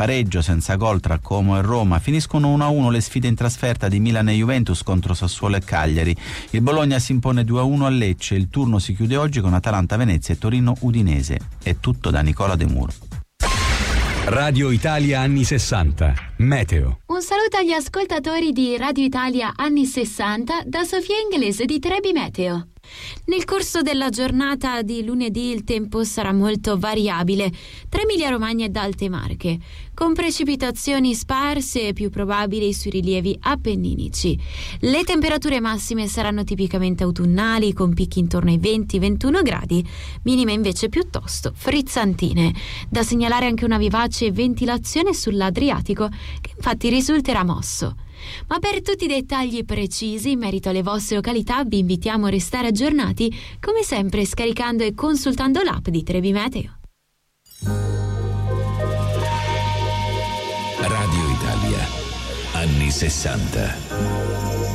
pareggio senza gol tra Como e Roma. Finiscono 1-1 le sfide in trasferta di Milan e Juventus contro Sassuolo e Cagliari. Il Bologna si impone 2-1 a Lecce. Il turno si chiude oggi con Atalanta Venezia e Torino Udinese. È tutto da Nicola De Muro. Radio Italia anni 60. Meteo. Un saluto agli ascoltatori di Radio Italia anni 60 da Sofia Inglese di Trebi Meteo. Nel corso della giornata di lunedì il tempo sarà molto variabile tra Emilia-Romagna ed Alte Marche, con precipitazioni sparse e più probabili sui rilievi appenninici. Le temperature massime saranno tipicamente autunnali, con picchi intorno ai 20-21 gradi, minime invece piuttosto frizzantine. Da segnalare anche una vivace ventilazione sull'Adriatico, che infatti risulterà mosso. Ma per tutti i dettagli precisi in merito alle vostre località vi invitiamo a restare aggiornati, come sempre scaricando e consultando l'app di Trebi Meteo. Radio Italia anni 60.